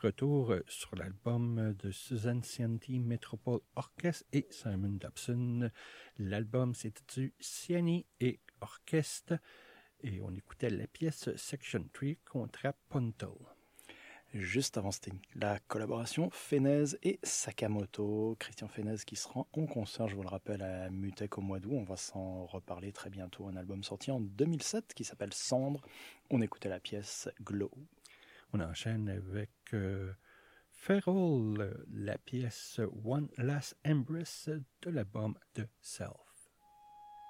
retour sur l'album de Suzanne Cianti Metropole Orchestre et Simon Dobson. L'album s'intitule Ciani et Orchestre et on écoutait la pièce Section 3 Contrapuntal. Juste avant, c'était la collaboration Fenez et Sakamoto. Christian Fenez qui se rend en concert, je vous le rappelle, à Mutec au mois d'août. On va s'en reparler très bientôt. Un album sorti en 2007 qui s'appelle Cendre. On écoutait la pièce Glow. On enchaîne avec Feral, la pièce One Last Embrace de l'album The Self.